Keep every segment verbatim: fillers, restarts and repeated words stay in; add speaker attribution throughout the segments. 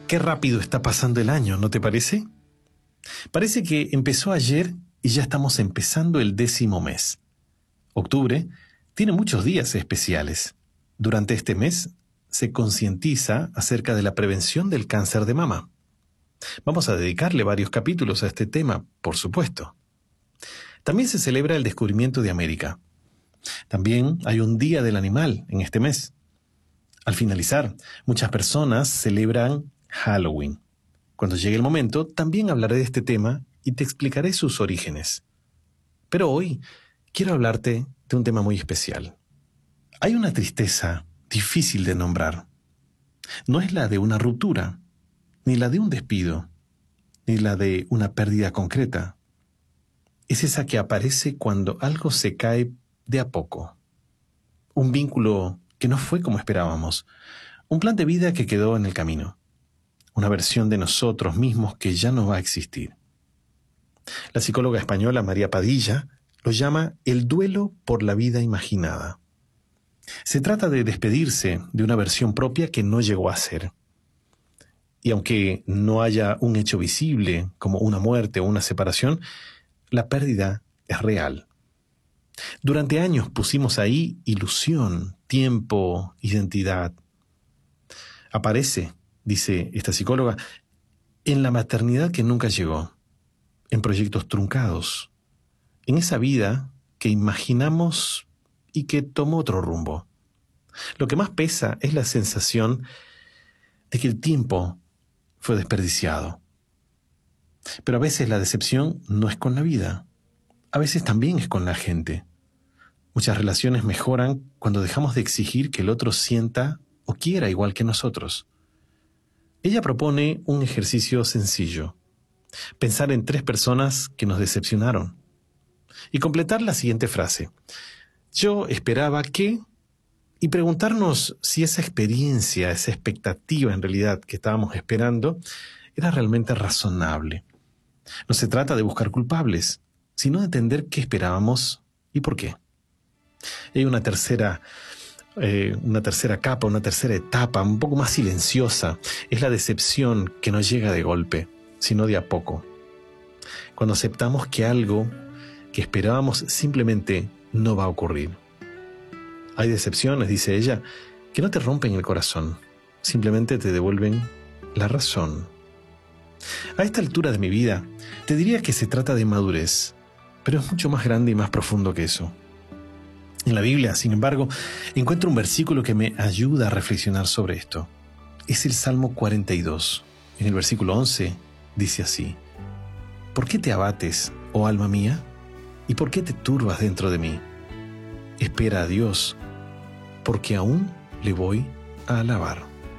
Speaker 1: Qué rápido está pasando el año, ¿no te parece? Parece que empezó ayer y ya estamos empezando el décimo mes. Octubre tiene muchos días especiales. Durante este mes se concientiza acerca de la prevención del cáncer de mama. Vamos a dedicarle varios capítulos a este tema, por supuesto. También se celebra el descubrimiento de América. También hay un Día del Animal en este mes. Al finalizar, muchas personas celebran Halloween. Cuando llegue el momento, también hablaré de este tema y te explicaré sus orígenes. Pero hoy quiero hablarte de un tema muy especial. Hay una tristeza difícil de nombrar. No es la de una ruptura, ni la de un despido, ni la de una pérdida concreta. Es esa que aparece cuando algo se cae de a poco. Un vínculo que no fue como esperábamos. Un plan de vida que quedó en el camino. Una versión de nosotros mismos que ya no va a existir. La psicóloga española María Padilla lo llama el duelo por la vida imaginada. Se trata de despedirse de una versión propia que no llegó a ser. Y aunque no haya un hecho visible, como una muerte o una separación, la pérdida es real. Durante años pusimos ahí ilusión, tiempo, identidad. Aparece, dice esta psicóloga, en la maternidad que nunca llegó, en proyectos truncados, en esa vida que imaginamos y que tomó otro rumbo. Lo que más pesa es la sensación de que el tiempo fue desperdiciado. Pero a veces la decepción no es con la vida, a veces también es con la gente. Muchas relaciones mejoran cuando dejamos de exigir que el otro sienta o quiera igual que nosotros. Ella propone un ejercicio sencillo. Pensar en tres personas que nos decepcionaron. Y completar la siguiente frase. Yo esperaba que... Y preguntarnos si esa experiencia, esa expectativa en realidad que estábamos esperando, era realmente razonable. No se trata de buscar culpables, sino de entender qué esperábamos y por qué. Hay una tercera... Eh, una tercera capa, una tercera etapa, un poco más silenciosa. Es la decepción que no llega de golpe, sino de a poco. Cuando aceptamos que algo que esperábamos simplemente no va a ocurrir. Hay decepciones, dice ella, que no te rompen el corazón, simplemente te devuelven la razón. A esta altura de mi vida, te diría que se trata de madurez, pero es mucho más grande y más profundo que eso. En la Biblia, sin embargo, encuentro un versículo que me ayuda a reflexionar sobre esto. Es el Salmo cuarenta y dos. En el versículo once dice así: ¿Por qué te abates, oh alma mía? ¿Y por qué te turbas dentro de mí? Espera a Dios, porque aún le voy a alabar.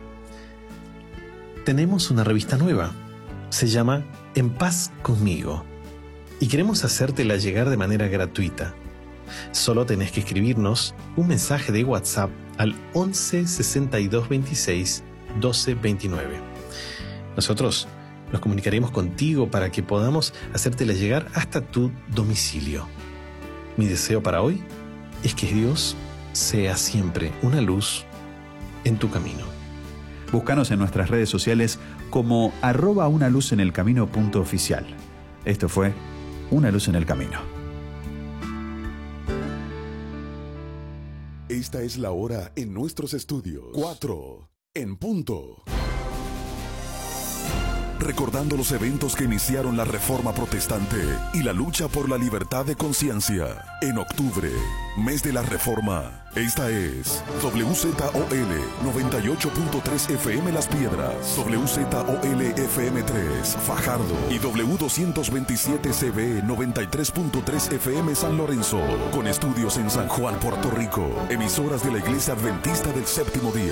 Speaker 1: Tenemos una revista nueva. Se llama En Paz Conmigo. Y queremos hacértela llegar de manera gratuita. Solo tenés que escribirnos un mensaje de WhatsApp al once sesenta y dos veintiséis doce veintinueve. Nosotros nos comunicaremos contigo para que podamos hacértela llegar hasta tu domicilio. Mi deseo para hoy es que Dios sea siempre una luz en tu camino.
Speaker 2: Búscanos en nuestras redes sociales como arroba una luz en el camino punto oficial. Esto fue Una Luz en el Camino.
Speaker 3: Esta es la hora en nuestros estudios. Cuatro en punto. Recordando los eventos que iniciaron la Reforma Protestante y la lucha por la libertad de conciencia. En octubre, mes de la Reforma. Esta es W Z O L noventa y ocho punto tres F M Las Piedras, W Z O L F M tres Fajardo y W doscientos veintisiete C B noventa y tres punto tres F M San Lorenzo, con estudios en San Juan, Puerto Rico, emisoras de la Iglesia Adventista del Séptimo Día.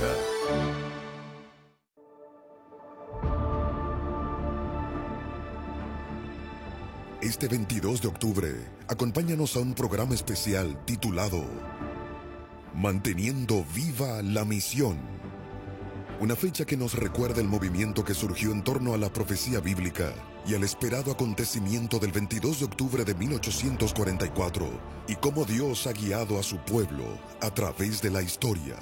Speaker 3: Este veintidós de octubre, acompáñanos a un programa especial titulado Manteniendo viva la misión. Una fecha que nos recuerda el movimiento que surgió en torno a la profecía bíblica y al esperado acontecimiento del veintidós de octubre de mil ochocientos cuarenta y cuatro, y cómo Dios ha guiado a su pueblo a través de la historia.